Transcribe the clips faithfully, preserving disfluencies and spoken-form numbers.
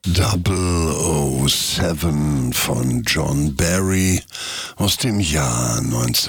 double oh seven von John Barry aus dem Jahr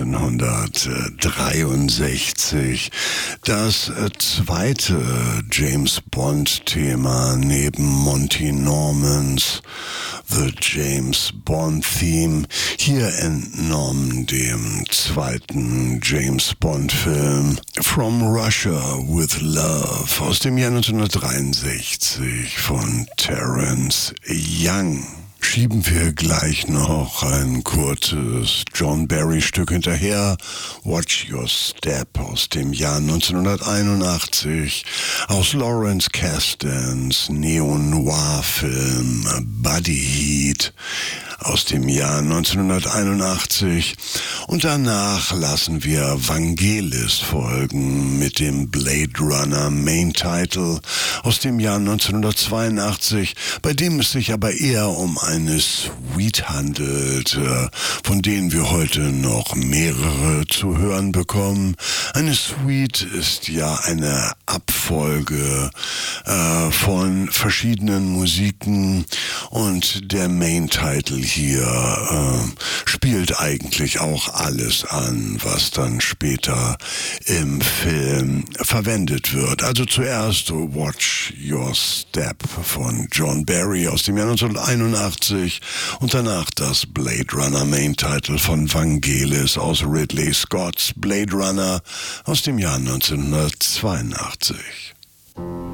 neunzehnhundertdreiundsechzig. Das zweite James-Bond-Thema neben Monty Normans The James Bond Theme, hier entnommen dem zweiten James Bond-Film From Russia with Love aus dem Jahr neunzehnhundertdreiundsechzig von Terence Young. Schieben wir gleich noch ein kurzes John Barry-Stück hinterher. Watch Your Step aus dem Jahr neunzehnhunderteinundachtzig, aus Lawrence Kasdans Neo-Noir-Film Body Heat aus dem Jahr neunzehnhunderteinundachtzig. Und danach lassen wir Vangelis folgen mit dem Blade Runner Main Title aus dem Jahr neunzehnhundertzweiundachtzig, bei dem es sich aber eher um eine Suite handelt, von denen wir heute noch mehrere zu hören bekommen. Eine Suite ist ja eine Abfolge äh, von verschiedenen Musiken und der Main Title hier äh, spielt eigentlich auch alles an, was dann später im Film verwendet wird. Also zuerst Watch Your Step von John Barry aus dem Jahr neunzehnhunderteinundachtzig und danach das Blade Runner Main Title von Vangelis aus Ridley Scotts Blade Runner aus dem Jahr neunzehnhundertzweiundachtzig.